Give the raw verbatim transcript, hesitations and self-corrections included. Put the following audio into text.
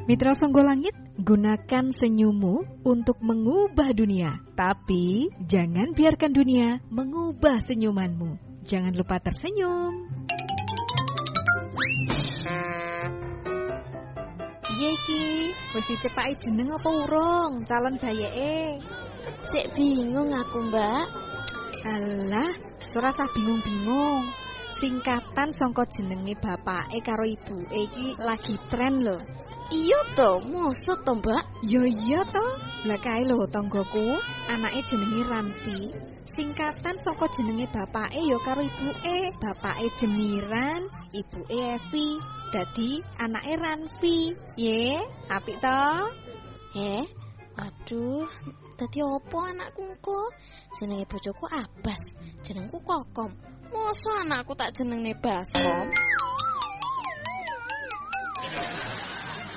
Mitra Songgolangit, gunakan senyummu untuk mengubah dunia. Tapi jangan biarkan dunia mengubah senyumanmu. Jangan lupa tersenyum. Piye iki? Wis dicepaki jeneng apa urung calon bayeke? Sik bingung aku, Mbak. Alah, ora usah bingung-bingung. Singkatan saka jenenge bapake karo ibuke iki lagi tren lho. Iya to, mosok to, Mbak? Ya iya to. Lah kae lho tanggoku, anake jenenge Ranti. Singkatan saka jenenge bapake ya karo ibuke. Bapake Jemiran, ibuke Evi. Dadi anake Ranti. Ye, apik to? Eh, aduh, dadi opo anakku kok? Jenenge bojoku Abbas, jenengku Kokom. Mosok anakku tak jenenge Baskom?